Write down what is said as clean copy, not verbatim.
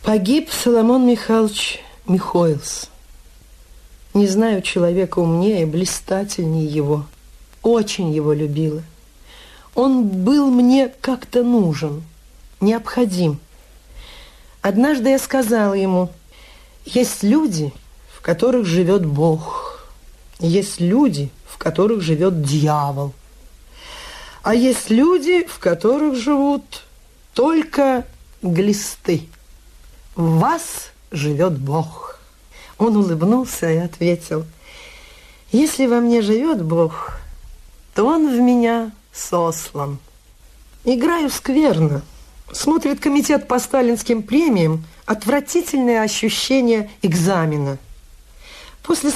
Погиб Соломон Михайлович Михоэлс. Не знаю человека умнее, блистательнее его. Очень его любила. Он был мне как-то нужен, необходим. Однажды я сказала ему: есть люди, в которых живет Бог, есть люди, в которых живет дьявол, а есть люди, в которых живут только глисты. В вас живет Бог. Он улыбнулся и ответил: если во мне живет Бог, то он в меня сослан. Играю скверно. Смотрит комитет по сталинским премиям. Отвратительное ощущение экзамена. После